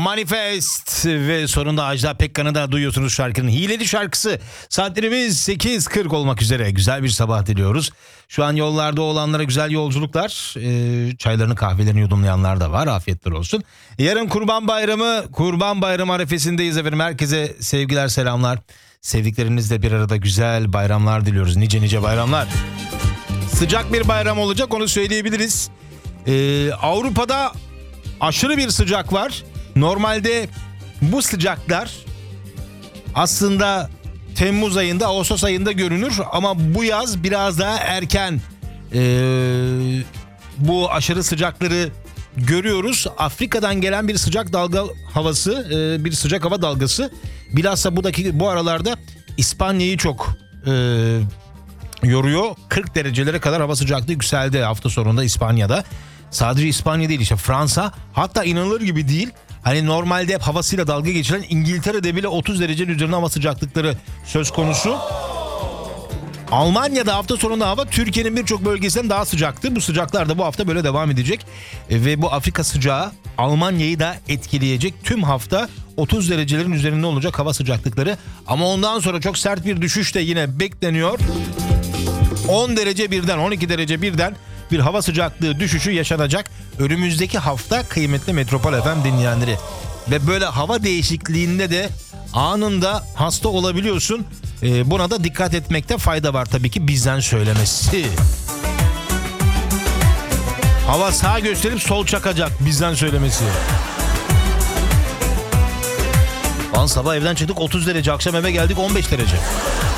Manifest ve sonunda Ajda Pekkan'ı da duyuyorsunuz şarkının Hileli şarkısı. Saatlerimiz 8.40 olmak üzere. Güzel bir sabah diliyoruz. Şu an yollarda olanlara güzel yolculuklar. Çaylarını kahvelerini yudumlayanlar da var. Afiyetler olsun. Yarın Kurban Bayramı arifesindeyiz efendim. Herkese sevgiler selamlar. Sevdiklerinizle bir arada güzel bayramlar diliyoruz. Nice bayramlar. Sıcak bir bayram olacak, onu söyleyebiliriz. Avrupa'da aşırı bir sıcak var. Normalde bu sıcaklar aslında Temmuz ayında, Ağustos ayında görünür ama bu yaz biraz daha erken bu aşırı sıcakları görüyoruz. Afrika'dan gelen bir sıcak dalga havası, bir sıcak hava dalgası. Bilhassa bu aralarda İspanya'yı çok yoruyor. 40 derecelere kadar hava sıcaklığı yükseldi hafta sonunda İspanya'da. Sadece İspanya değil, işte Fransa, hatta inanılır gibi değil. Hani normalde hep havasıyla dalga geçilen İngiltere'de bile 30 derecenin üzerinde hava sıcaklıkları söz konusu. Almanya'da hafta sonunda hava Türkiye'nin birçok bölgesinden daha sıcaktı. Bu sıcaklar da bu hafta böyle devam edecek. Ve bu Afrika sıcağı Almanya'yı da etkileyecek. Tüm hafta 30 derecelerin üzerinde olacak hava sıcaklıkları. Ama ondan sonra çok sert bir düşüş de yine bekleniyor. 10 derece birden, 12 derece birden bir hava sıcaklığı düşüşü yaşanacak önümüzdeki hafta kıymetli Metropol FM dinleyenleri. Ve böyle hava değişikliğinde de anında hasta olabiliyorsun. Buna da dikkat etmekte fayda var tabii ki, bizden söylemesi. Hava sağ gösterip sol çakacak, bizden söylemesi. Sabah evden çıktık 30 derece, akşam eve geldik 15 derece.